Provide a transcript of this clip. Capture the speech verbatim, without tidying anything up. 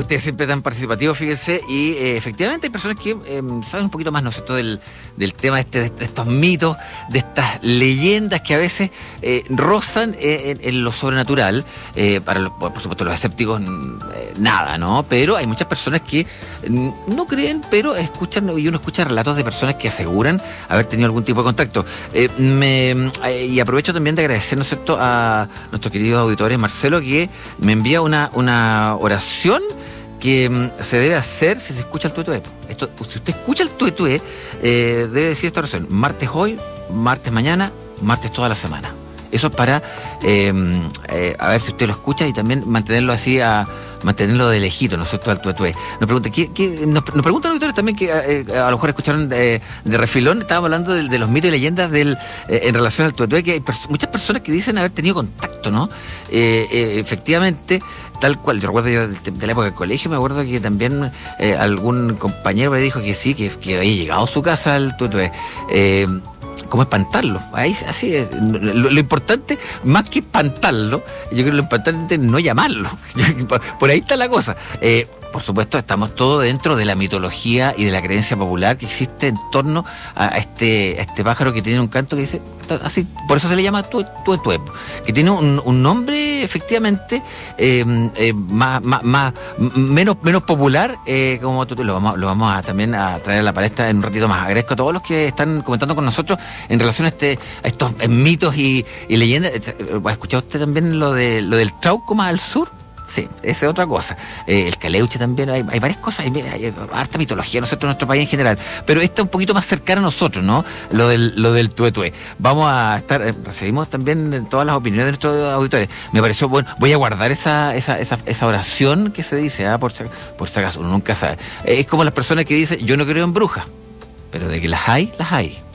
ustedes siempre tan participativos, fíjense, y eh, efectivamente hay personas que eh, saben un poquito más, ¿no es cierto?, del, del tema este, de estos mitos, de estas leyendas que a veces eh, rozan en, en lo sobrenatural. Eh, para los, por supuesto los escépticos, eh, nada, ¿no? Pero hay muchas personas que no creen, pero escuchan, y uno escucha relatos de personas que aseguran haber tenido algún tipo de contacto. Eh, me, eh, y aprovecho también de agradecer, ¿no es cierto?, a nuestros queridos auditores, Marcelo, que me envía una, una oración que mm, se debe hacer si se escucha el tuetué. Esto, si usted escucha el tuetué, eh, debe decir esta oración: martes hoy, martes mañana, martes toda la semana. Eso es para, eh, eh, a ver si usted lo escucha y también mantenerlo así, a mantenerlo de lejito, ¿no es cierto?, al tuetué. Nos pregunta, ¿qué, qué, nos, nos preguntan auditores también que eh, a lo mejor escucharon de, de refilón, estábamos hablando de, de los mitos y leyendas del, eh, en relación al tuetué, que hay pers- muchas personas que dicen haber tenido contacto, ¿no? Eh, eh, efectivamente, tal cual. Yo recuerdo yo de, de la época del colegio, me acuerdo que también eh, algún compañero me dijo que sí, que, que había llegado a su casa al tuetué. Eh, ¿Cómo espantarlo? Ahí, así es. Lo, lo importante, más que espantarlo, yo creo que lo importante es no llamarlo. Por ahí está la cosa. Eh, por supuesto, estamos todos dentro de la mitología y de la creencia popular que existe en torno a este, a este pájaro que tiene un canto que dice así, por eso se le llama tuetué, que tiene un, un nombre efectivamente eh, eh, más, más, más menos, menos popular, eh, como tuetué. Lo vamos, lo vamos a también a traer a la palestra en un ratito más. Agradezco a todos los que están comentando con nosotros en relación a este, a estos mitos y, y leyendas. ¿Ha escuchado usted también lo de lo del trauco más al sur? Sí, esa es otra cosa. Eh, el caleuche también, hay, hay varias cosas, hay, hay harta mitología, ¿no es cierto?, en nuestro país en general. Pero esta un poquito más cercana a nosotros, ¿no? Lo del, lo del tuetué. Vamos a estar, eh, recibimos también todas las opiniones de nuestros auditores. Me pareció bueno, voy a guardar esa, esa, esa, esa oración que se dice, ¿eh? por, por si acaso, uno nunca sabe. Eh, es como las personas que dicen, yo no creo en brujas, pero de que las hay, las hay.